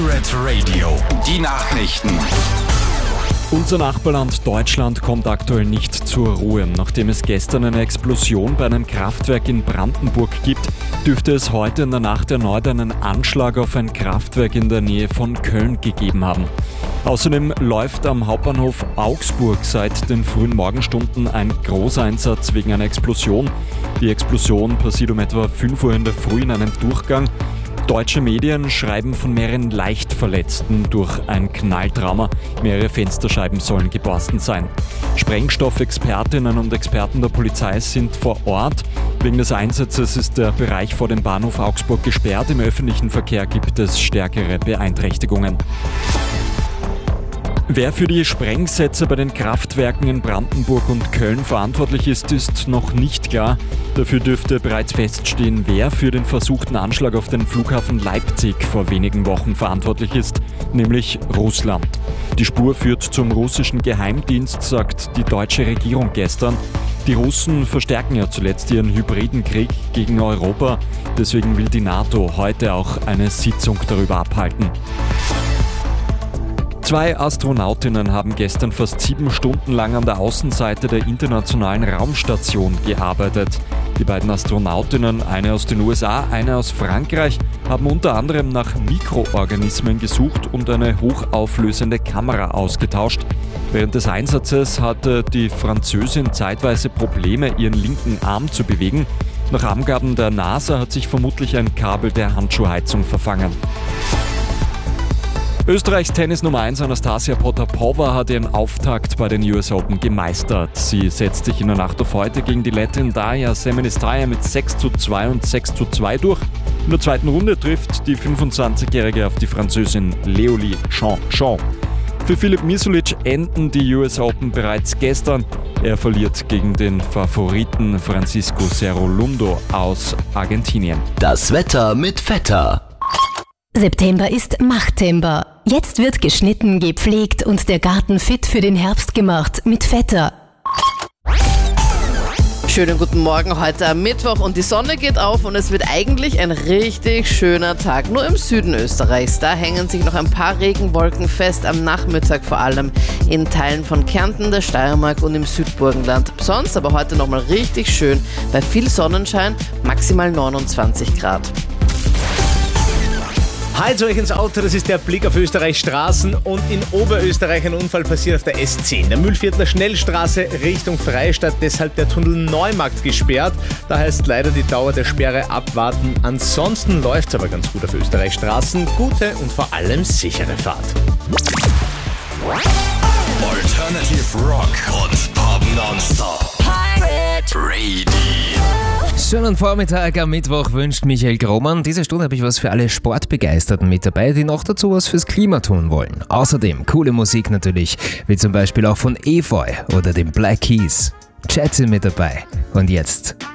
Pirate Radio, die Nachrichten. Unser Nachbarland Deutschland kommt aktuell nicht zur Ruhe. Nachdem es gestern eine Explosion bei einem Kraftwerk in Brandenburg gibt, dürfte es heute in der Nacht erneut einen Anschlag auf ein Kraftwerk in der Nähe von Köln gegeben haben. Außerdem läuft am Hauptbahnhof Augsburg seit den frühen Morgenstunden ein Großeinsatz wegen einer Explosion. Die Explosion passiert um etwa 5 Uhr in der Früh in einem Durchgang. Deutsche Medien schreiben von mehreren Leichtverletzten durch ein Knalltrauma. Mehrere Fensterscheiben sollen geborsten sein. Sprengstoffexpertinnen und Experten der Polizei sind vor Ort. Wegen des Einsatzes ist der Bereich vor dem Bahnhof Augsburg gesperrt. Im öffentlichen Verkehr gibt es stärkere Beeinträchtigungen. Wer für die Sprengsätze bei den Kraftwerken in Brandenburg und Köln verantwortlich ist, ist noch nicht klar. Dafür dürfte bereits feststehen, wer für den versuchten Anschlag auf den Flughafen Leipzig vor wenigen Wochen verantwortlich ist, nämlich Russland. Die Spur führt zum russischen Geheimdienst, sagt die deutsche Regierung gestern. Die Russen verstärken ja zuletzt ihren hybriden Krieg gegen Europa. Deswegen will die NATO heute auch eine Sitzung darüber abhalten. 2 Astronautinnen haben gestern fast 7 Stunden lang an der Außenseite der Internationalen Raumstation gearbeitet. Die beiden Astronautinnen, eine aus den USA, eine aus Frankreich, haben unter anderem nach Mikroorganismen gesucht und eine hochauflösende Kamera ausgetauscht. Während des Einsatzes hatte die Französin zeitweise Probleme, ihren linken Arm zu bewegen. Nach Angaben der NASA hat sich vermutlich ein Kabel der Handschuhheizung verfangen. Österreichs Tennis Nummer 1 Anastasia Potapova hat ihren Auftakt bei den US Open gemeistert. Sie setzt sich in der Nacht auf heute gegen die Lettin Daria Semenistaja mit 6:2 und 6:2 durch. In der zweiten Runde trifft die 25-Jährige auf die Französin Leolie Jean. Für Filip Misulic enden die US Open bereits gestern. Er verliert gegen den Favoriten Francisco Cerro-Lundo aus Argentinien. Das Wetter mit Vetter. September ist Machtember. Jetzt wird geschnitten, gepflegt und der Garten fit für den Herbst gemacht mit Vetter. Schönen guten Morgen heute am Mittwoch und die Sonne geht auf und es wird eigentlich ein richtig schöner Tag. Nur im Süden Österreichs, da hängen sich noch ein paar Regenwolken fest, am Nachmittag vor allem in Teilen von Kärnten, der Steiermark und im Südburgenland. Sonst aber heute nochmal richtig schön, bei viel Sonnenschein, maximal 29 Grad. Halt euch ins Auto, das ist der Blick auf Österreichs Straßen und in Oberösterreich ein Unfall passiert auf der S10. Der Mühlviertler Schnellstraße Richtung Freistadt, deshalb der Tunnel Neumarkt gesperrt. Da heißt leider die Dauer der Sperre abwarten. Ansonsten läuft's aber ganz gut auf Österreichs Straßen. Gute und vor allem sichere Fahrt. Alternative Rock und Pop Nonstop. Pirate Radio. Schönen Vormittag am Mittwoch wünscht Michael Grohmann. Diese Stunde habe ich was für alle Sportbegeisterten mit dabei, die noch dazu was fürs Klima tun wollen. Außerdem coole Musik natürlich, wie zum Beispiel auch von Efeu oder den Black Keys. Chat sind mit dabei. Und jetzt